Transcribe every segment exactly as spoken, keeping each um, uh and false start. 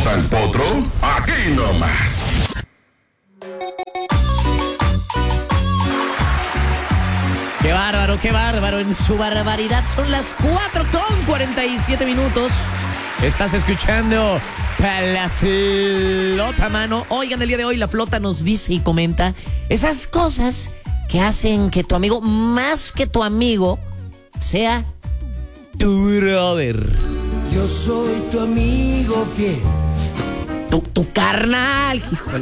gusta el potro? Aquí nomás. Qué bárbaro, qué bárbaro. En su barbaridad son las cuatro con cuarenta y siete minutos. Estás escuchando La Flota, mano. Oigan, el día de hoy la Flota nos dice y comenta esas cosas que hacen que tu amigo, más que tu amigo, sea tu brother. Yo soy tu amigo fiel. Tu, tu carnal, híjole.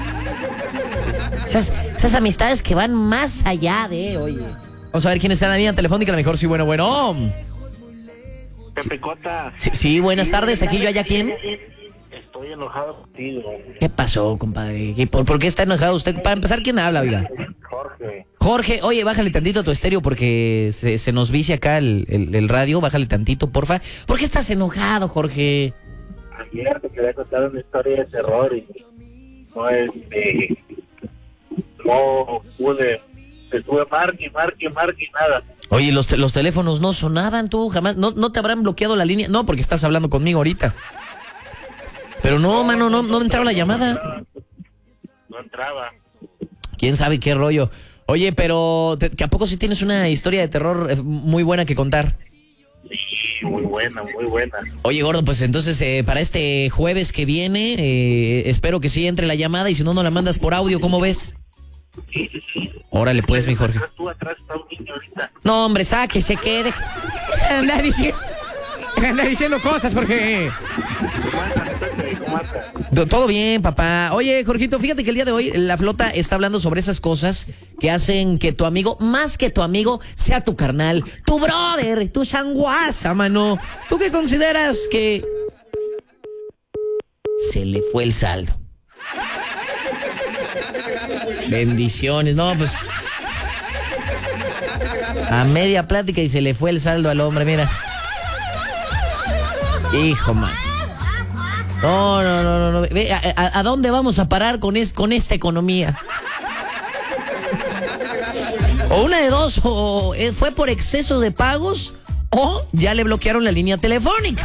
Esas, esas amistades que van más allá de, oye. Vamos a ver quién está en la línea telefónica, a lo mejor sí, bueno, bueno. Pepe Cota. Sí, sí, buenas tardes, aquí yo, allá quién. Estoy enojado contigo. ¿Qué pasó, compadre? ¿Qué, por, ¿Por qué está enojado usted? Para empezar, ¿quién habla, oiga? Jorge. Jorge, oye, bájale tantito a tu estéreo porque se, se nos vicia acá el, el, el radio, bájale tantito, porfa. ¿Por qué estás enojado, Jorge? Ayer te quería contar una historia de terror y no este no pude, estuve marque, marque, marque y nada. Oye, los, te, los teléfonos no sonaban, tú jamás, no, no te habrán bloqueado la línea, no, porque estás hablando conmigo ahorita. Pero no, mano, no, no entraba la llamada. No entraba. ¿Quién sabe qué rollo? Oye, pero te, ¿que a poco sí tienes una historia de terror eh, muy buena que contar? Sí, muy buena, muy buena. Oye, gordo, pues entonces eh, para este jueves que viene, eh, espero que sí entre la llamada y si no, no la mandas por audio, ¿cómo ves? Sí, sí, sí. Órale pues, mi Jorge. Tú atrás está un niño ahorita. No, hombre, sáquese, que de... anda diciendo, anda diciendo cosas, Jorge. ¿Cómo andas, Pepe? ¿Cómo andas? Todo bien, papá. Oye, Jorgito, fíjate que el día de hoy la Flota está hablando sobre esas cosas que hacen que tu amigo, más que tu amigo, sea tu carnal, tu brother, tu changuasa, mano. ¿Tú qué consideras que se le fue el saldo? Bendiciones, no, pues a media plática y se le fue el saldo al hombre, mira. Hijo, man. No, no, no, no, no. Ve, a, a, ¿a dónde vamos a parar con, es, con esta economía? O una de dos, o eh, fue por exceso de pagos, o ya le bloquearon la línea telefónica.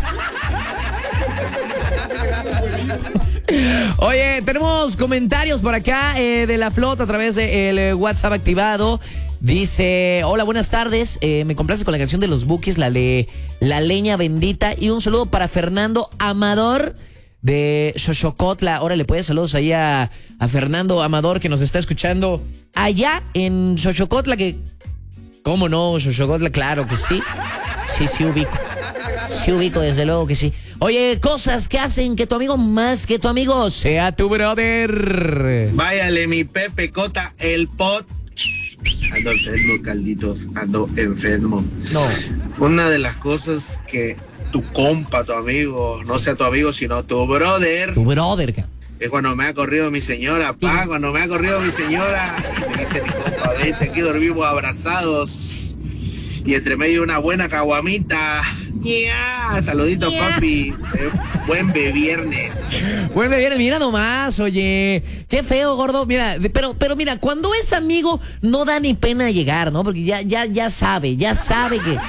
Oye, tenemos comentarios por acá eh, de la Flota a través del de WhatsApp activado. Dice, hola, buenas tardes, eh, me complace con la canción de los Bukis, la, le, la leña bendita, y un saludo para Fernando Amador de Xochocotla. Ahora le puedes saludos ahí a, a Fernando Amador que nos está escuchando allá en Xochocotla, que ¿cómo no? Xochocotla, claro que sí. Sí, sí ubico. Sí ubico, desde luego que sí. Oye, cosas que hacen que tu amigo, más que tu amigo, sea tu brother. Váyale, mi Pepe Cota, el pot. Ando enfermo, Calditos, ando enfermo. No. Una de las cosas que tu compa, tu amigo, no sea tu amigo, sino tu brother. Tu brother, ca. Es cuando me ha corrido mi señora, pa, cuando me ha corrido mi señora. Me dice mi compa, vente, aquí dormimos abrazados. Y entre medio una buena caguamita. Yeah, saludito, yeah. Papi. Eh, buen viernes. Buen viernes, mira nomás, oye. Qué feo, gordo. Mira, pero, pero mira, cuando es amigo, no da ni pena llegar, ¿no? Porque ya, ya, ya sabe, ya sabe que.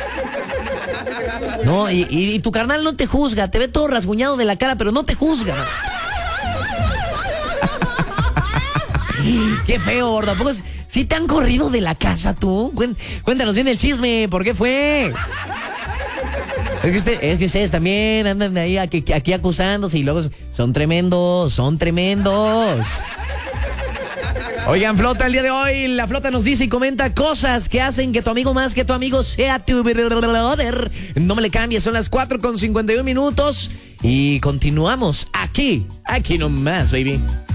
No, y, y, y tu carnal no te juzga, te ve todo rasguñado de la cara, pero no te juzga. Qué feo, gordo. ¿A poco sí te han corrido de la casa tú? Cuéntanos bien el chisme, ¿por qué fue? Es que, usted, es que ustedes también andan ahí aquí, aquí acusándose y luego son tremendos, son tremendos. Oigan, Flota, el día de hoy la Flota nos dice y comenta cosas que hacen que tu amigo, más que tu amigo, sea tu brother. No me le cambies, son las cuatro con cincuenta y un minutos y continuamos aquí, aquí nomás, baby.